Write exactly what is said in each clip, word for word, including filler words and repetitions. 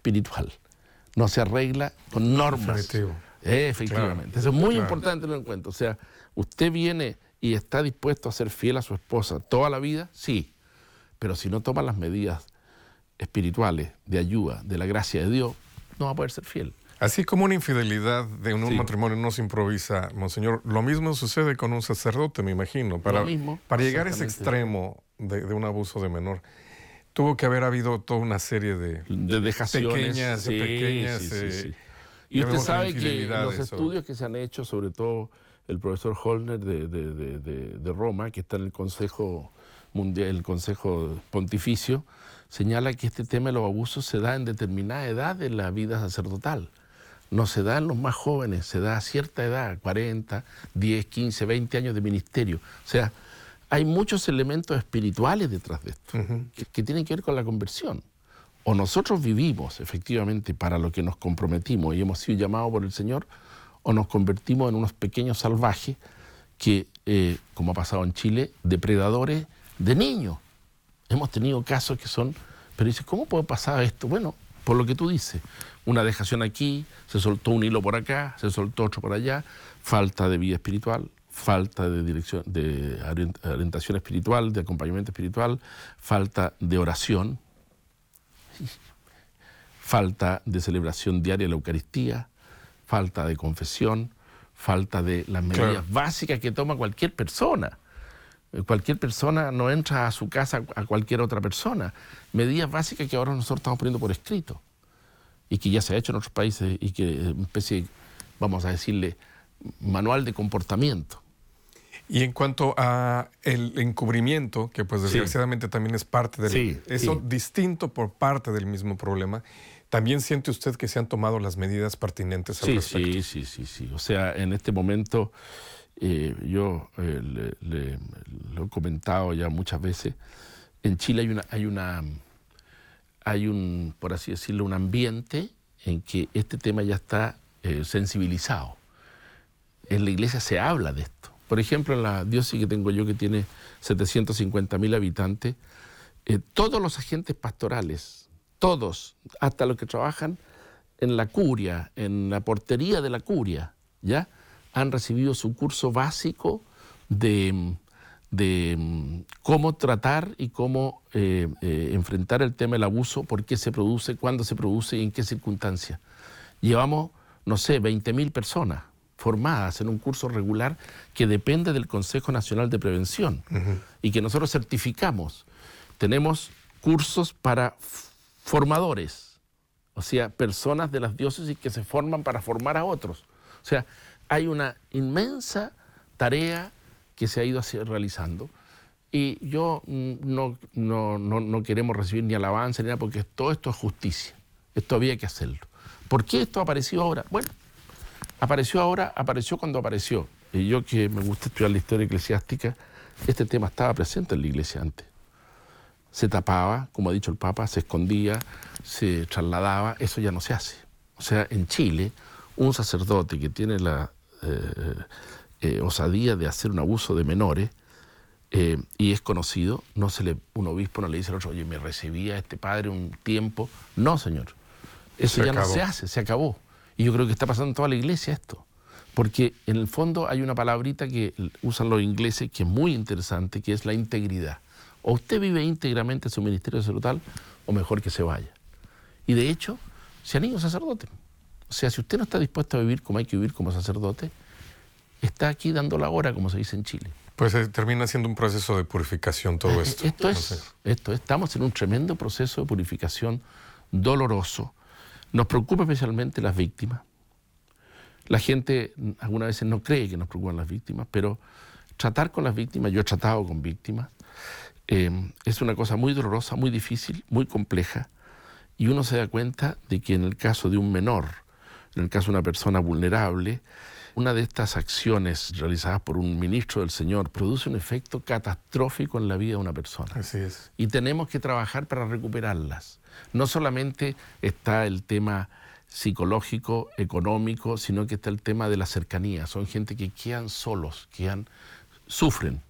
espiritual, no se arregla con normas. Definitivo. Eh, efectivamente, Claro. eso es muy Claro. importante tenerlo en cuenta. O sea, usted viene y está dispuesto a ser fiel a su esposa toda la vida, sí, pero si no toma las medidas espirituales de ayuda, de la gracia de Dios, no va a poder ser fiel. Así como una infidelidad de un Sí. matrimonio no se improvisa, monseñor, lo mismo sucede con un sacerdote, me imagino. Para, Lo mismo, para llegar a ese exactamente. extremo de, de un abuso de menor, tuvo que haber habido toda una serie de De dejaciones. pequeñas, de sí, pequeñas, sí, sí, eh, sí. Y usted llamémosle sabe que infidelidades los o- estudios que se han hecho, sobre todo el profesor Holner de, de, de, de, de Roma, que está en el Consejo Mundial, el Consejo Pontificio, señala que este tema de los abusos se da en determinada edad de la vida sacerdotal. No se da en los más jóvenes, se da a cierta edad, cuarenta, diez, quince, veinte años de ministerio. O sea, hay muchos elementos espirituales detrás de esto, Ujú. que, que tienen que ver con la conversión. O nosotros vivimos efectivamente para lo que nos comprometimos y hemos sido llamados por el Señor, o nos convertimos en unos pequeños salvajes que, eh, como ha pasado en Chile, depredadores de niños. Hemos tenido casos que son, pero dices, ¿cómo puede pasar esto? Bueno, por lo que tú dices, una dejación aquí, se soltó un hilo por acá, se soltó otro por allá, falta de vida espiritual, falta de dirección, de orientación espiritual, de acompañamiento espiritual, falta de oración, falta de celebración diaria de la Eucaristía, falta de confesión, falta de las medidas Claro. básicas que toma cualquier persona. Eh, Cualquier persona no entra a su casa a cualquier otra persona. Medidas básicas que ahora nosotros estamos poniendo por escrito y que ya se ha hecho en otros países y que es una especie, vamos a decirle, manual de comportamiento. Y en cuanto a el encubrimiento, que pues Sí. desgraciadamente también es parte del... Sí, eso sí. distinto por parte del mismo problema, ¿también siente usted que se han tomado las medidas pertinentes al Sí, respecto? sí, sí, sí, sí. O sea, en este momento, eh, yo eh, le, le- lo he comentado ya muchas veces, en Chile hay una, hay una, hay un, por así decirlo, un ambiente en que este tema ya está eh, sensibilizado. En la iglesia se habla de esto. Por ejemplo, en la diócesis que tengo yo, que tiene setecientos cincuenta mil habitantes, eh, todos los agentes pastorales, todos, hasta los que trabajan en la curia, en la portería de la curia, ¿ya? Han recibido su curso básico de, de mm, cómo tratar y cómo eh, eh, enfrentar el tema del abuso, por qué se produce, cuándo se produce y en qué circunstancias. Llevamos, no sé, veinte mil personas formadas en un curso regular que depende del Consejo Nacional de Prevención Ujú. y que nosotros certificamos. Tenemos cursos para f- formadores, o sea, personas de las diócesis que se forman para formar a otros. O sea, hay una inmensa tarea que se ha ido así realizando y yo mm, no, no, no, no queremos recibir ni alabanza ni nada porque todo esto es justicia. Esto había que hacerlo. ¿Por qué esto apareció ahora? Bueno, apareció ahora, apareció cuando apareció. Y yo que me gusta estudiar la historia eclesiástica, este tema estaba presente en la iglesia antes. Se tapaba, como ha dicho el Papa, se escondía, se trasladaba, eso ya no se hace. O sea, en Chile, un sacerdote que tiene la eh, eh, osadía de hacer un abuso de menores eh, y es conocido, no se le, un obispo no le dice al otro, oye, me recibía este padre un tiempo. No, señor, eso Se ya no acabó. se hace, se acabó. Y yo creo que está pasando en toda la iglesia esto. Porque en el fondo hay una palabrita que usan los ingleses que es muy interesante, que es la integridad. O usted vive íntegramente su ministerio sacerdotal, o mejor que se vaya. Y de hecho, se han ido sacerdotes. O sea, si usted no está dispuesto a vivir como hay que vivir como sacerdote, está aquí dando la hora, como se dice en Chile. Pues eh, termina siendo un proceso de purificación todo esto. Esto No sé. es, esto es, estamos en un tremendo proceso de purificación doloroso. Nos preocupa especialmente las víctimas. La gente algunas veces no cree que nos preocupan las víctimas, pero tratar con las víctimas, yo he tratado con víctimas, eh, es una cosa muy dolorosa, muy difícil, muy compleja, y uno se da cuenta de que en el caso de un menor, en el caso de una persona vulnerable, una de estas acciones realizadas por un ministro del Señor produce un efecto catastrófico en la vida de una persona. Así es. Y tenemos que trabajar para recuperarlas. No solamente está el tema psicológico, económico, sino que está el tema de la cercanía. Son gente que quedan solos, quedan, sufren.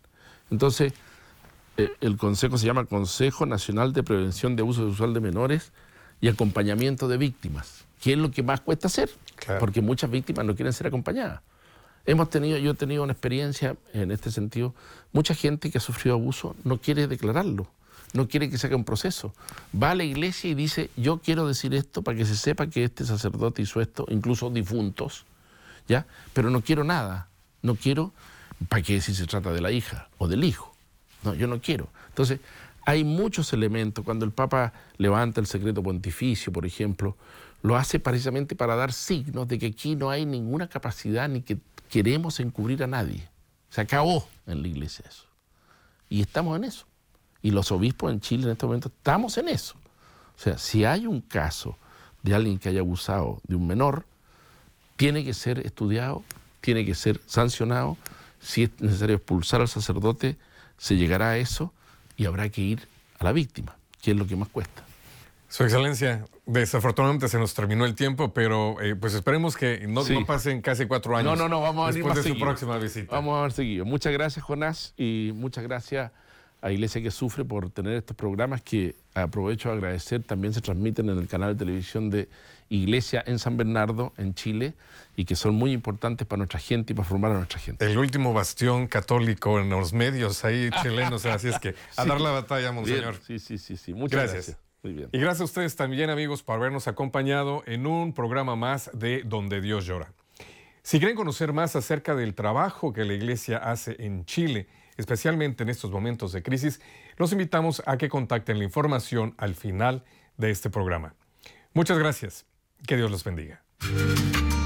Entonces, eh, el consejo se llama Consejo Nacional de Prevención de Abuso Sexual de Menores y acompañamiento de víctimas, que es lo que más cuesta hacer, Claro. porque muchas víctimas no quieren ser acompañadas. Hemos tenido, yo he tenido una experiencia en este sentido. Mucha gente que ha sufrido abuso no quiere declararlo, no quiere que se haga un proceso. Va a la iglesia y dice, yo quiero decir esto para que se sepa que este sacerdote hizo esto, incluso difuntos, ¿ya? Pero no quiero nada, no quiero, ¿para qué si se trata de la hija o del hijo? No, yo no quiero. Entonces, hay muchos elementos. Cuando el Papa levanta el secreto pontificio, por ejemplo, lo hace precisamente para dar signos de que aquí no hay ninguna capacidad ni que queremos encubrir a nadie. Se acabó en la iglesia eso. Y estamos en eso. Y los obispos en Chile en este momento estamos en eso. O sea, si hay un caso de alguien que haya abusado de un menor, tiene que ser estudiado, tiene que ser sancionado. Si es necesario expulsar al sacerdote, se llegará a eso y habrá que ir a la víctima, que es lo que más cuesta. Su Excelencia, desafortunadamente se nos terminó el tiempo, pero eh, pues esperemos que no, Sí. no pasen casi cuatro años. No, no, no, vamos a venir después más de su seguido. próxima visita. Vamos a ver seguido. Muchas gracias, Jonás, y muchas gracias a Iglesia que Sufre por tener estos programas que, aprovecho a agradecer, también se transmiten en el canal de televisión de Iglesia en San Bernardo, en Chile, y que son muy importantes para nuestra gente y para formar a nuestra gente. El último bastión católico en los medios ahí chilenos, así es que a Sí. dar la batalla, monseñor. Bien. Sí, sí, sí, sí. Muchas Gracias. gracias. Muy bien. Y gracias a ustedes también, amigos, por habernos acompañado en un programa más de Donde Dios Llora. Si quieren conocer más acerca del trabajo que la Iglesia hace en Chile, especialmente en estos momentos de crisis, los invitamos a que contacten la información al final de este programa. Muchas gracias. Que Dios los bendiga.